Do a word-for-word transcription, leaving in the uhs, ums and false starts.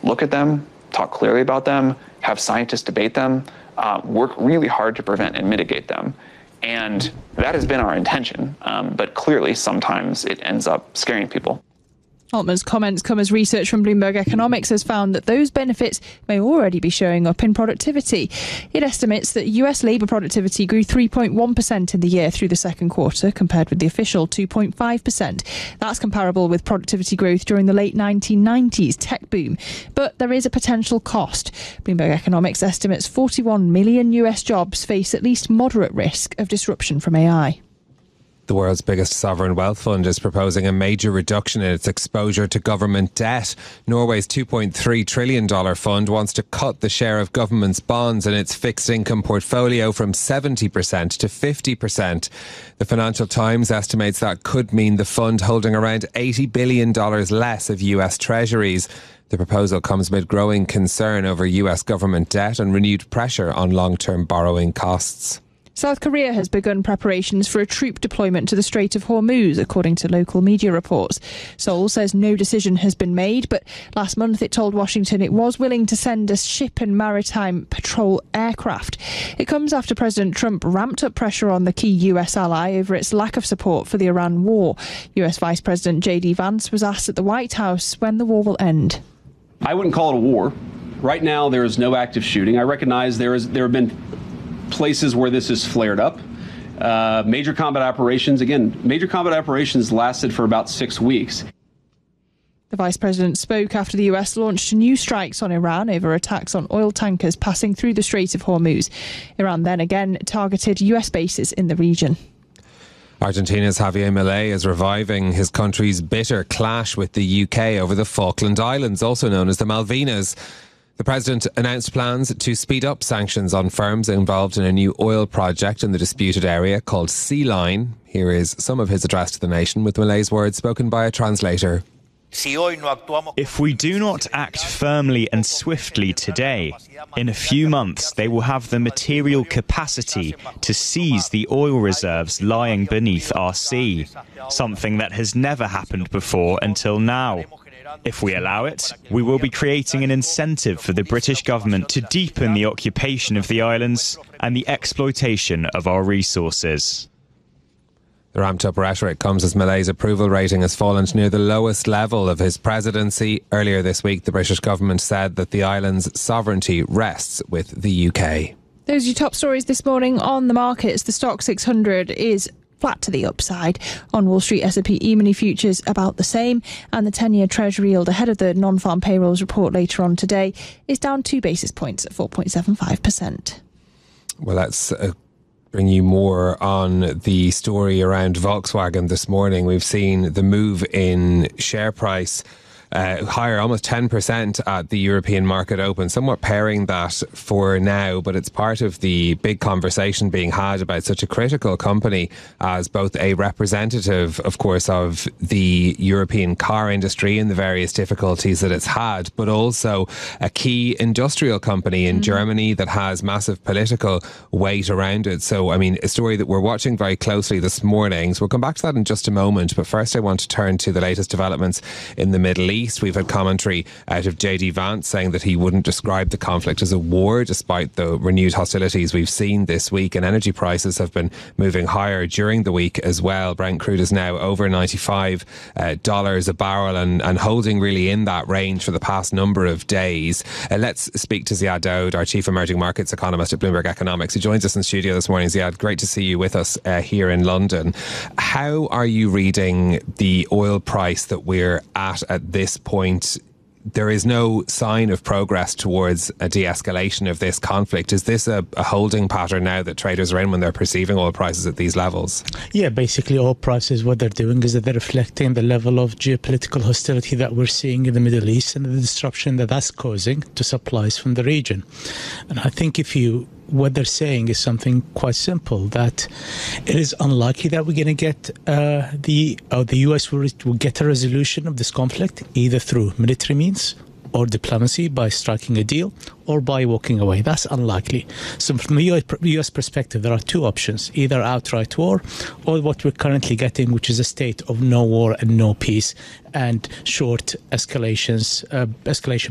look at them, talk clearly about them, have scientists debate them, uh, work really hard to prevent and mitigate them. And that has been our intention, um, but clearly sometimes it ends up scaring people. Altman's comments come as research from Bloomberg Economics has found that those benefits may already be showing up in productivity. It estimates that U S labour productivity grew three point one percent in the year through the second quarter, compared with the official two point five percent. That's comparable with productivity growth during the late nineteen nineties tech boom. But there is a potential cost. Bloomberg Economics estimates forty-one million U S jobs face at least moderate risk of disruption from A I. The world's biggest sovereign wealth fund is proposing a major reduction in its exposure to government debt. Norway's two point three trillion dollars fund wants to cut the share of government's bonds in its fixed income portfolio from seventy percent to fifty percent. The Financial Times estimates that could mean the fund holding around eighty billion dollars less of U S treasuries. The proposal comes amid growing concern over U S government debt and renewed pressure on long-term borrowing costs. South Korea has begun preparations for a troop deployment to the Strait of Hormuz, according to local media reports. Seoul says no decision has been made, but last month it told Washington it was willing to send a ship and maritime patrol aircraft. It comes after President Trump ramped up pressure on the key U S ally over its lack of support for the Iran war. U S Vice President J D Vance was asked at the White House when the war will end. I wouldn't call it a war. Right now there is no active shooting. I recognize there is there have been places where this has flared up. Uh, major combat operations, again, major combat operations lasted for about six weeks. The Vice President spoke after the U S launched new strikes on Iran over attacks on oil tankers passing through the Strait of Hormuz. Iran then again targeted U S bases in the region. Argentina's Javier Milei is reviving his country's bitter clash with the U K over the Falkland Islands, also known as the Malvinas. The President announced plans to speed up sanctions on firms involved in a new oil project in the disputed area called Sea Line. Here is some of his address to the nation with Milei's words spoken by a translator. If we do not act firmly and swiftly today, in a few months they will have the material capacity to seize the oil reserves lying beneath our sea, something that has never happened before until now. If we allow it, we will be creating an incentive for the British government to deepen the occupation of the islands and the exploitation of our resources. The ramped-up rhetoric comes as Milei's approval rating has fallen to near the lowest level of his presidency. Earlier this week, the British government said that the island's sovereignty rests with the U K. Those are your top stories this morning on the markets. The Stock six hundred is flat to the upside. On Wall Street, S and P E-mini futures about the same, and the ten-year Treasury yield ahead of the non-farm payrolls report later on today is down two basis points at four point seven five percent. Well, let's uh, bring you more on the story around Volkswagen this morning. We've seen the move in share price Uh, higher, almost ten percent at the European market open, somewhat pairing that for now, but it's part of the big conversation being had about such a critical company as both a representative, of course, of the European car industry and the various difficulties that it's had, but also a key industrial company in mm. Germany that has massive political weight around it. So, I mean, a story that we're watching very closely this morning. So we'll come back to that in just a moment. But first, I want to turn to the latest developments in the Middle East. We've had commentary out of J D Vance saying that he wouldn't describe the conflict as a war, despite the renewed hostilities we've seen this week. And energy prices have been moving higher during the week as well. Brent crude is now over ninety-five dollars a barrel and, and holding really in that range for the past number of days. Uh, let's speak to Ziad Daoud, our chief emerging markets economist at Bloomberg Economics, who joins us in studio this morning. Ziad, great to see you with us uh, here in London. How are you reading the oil price that we're at at this point? There is no sign of progress towards a de-escalation of this conflict. Is this a, a holding pattern now that traders are in when they're perceiving oil prices at these levels? Yeah, basically oil prices, what they're doing is that they're reflecting the level of geopolitical hostility that we're seeing in the Middle East and the disruption that that's causing to supplies from the region. And I think if you what they're saying is something quite simple, that it is unlikely that we're going to get uh, the uh, the U S will, will get a resolution of this conflict either through military means or diplomacy by striking a deal or by walking away. That's unlikely. So from a U S perspective, there are two options, either outright war or what we're currently getting, which is a state of no war and no peace and short escalations, uh, escalation